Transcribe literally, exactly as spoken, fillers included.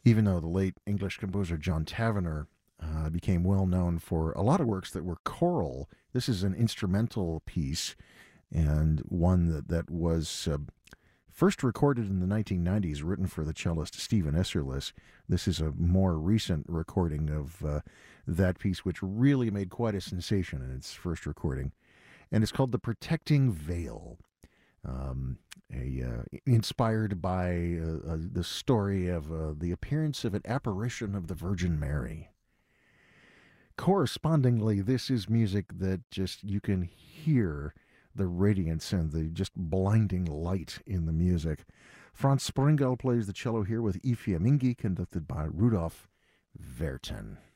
Even though the late English composer John Tavener uh, became well known for a lot of works that were choral, this is an instrumental piece and one that, that was uh, first recorded in the nineteen nineties, written for the cellist Stephen Esserlis. This is a more recent recording of uh, that piece, which really made quite a sensation in its first recording. And it's called The Protecting Veil. Um, a, uh, inspired by uh, uh, the story of uh, the appearance of an apparition of the Virgin Mary. Correspondingly, this is music that just you can hear the radiance and the just blinding light in the music. Franz Sprengel plays the cello here with I Fiammingi, conducted by Rudolf Vertin.